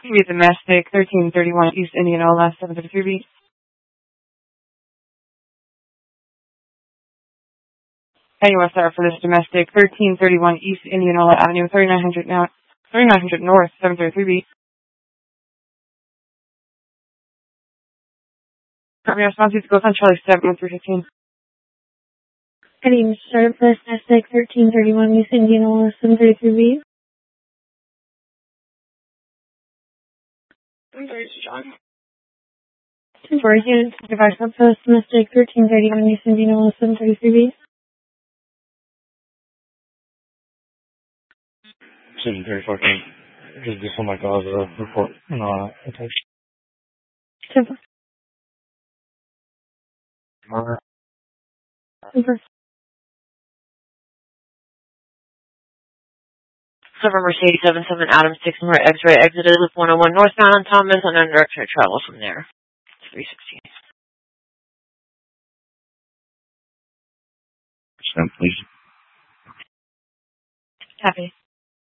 Be domestic, 1331 East Indianola, 733B. Anywhere for this domestic, 1331 East Indianola Avenue, 3900 North, 733B. Copy response, goes on Charlie 71315. Heading start for domestic, 1331 East Indianola, 733B. I'm sorry, it's John. For unit device outpost, domestic, 1331 East Indianola, 733B. 734. Just this one, report. No, okay. Super. Silver Mercedes 77 Adams 6 X-ray exited with 101 northbound on Thomas and then direction of travel from there. 316. Please. Happy.